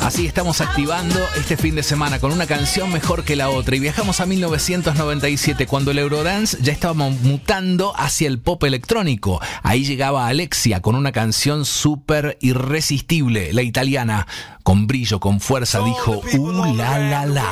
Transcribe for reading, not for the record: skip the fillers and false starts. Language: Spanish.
Así estamos activando este fin de semana con una canción mejor que la otra y viajamos a 1997 cuando el Eurodance ya estaba mutando hacia el pop electrónico. Ahí llegaba Alexia con una canción súper irresistible. La italiana, con brillo, con fuerza, dijo la la la.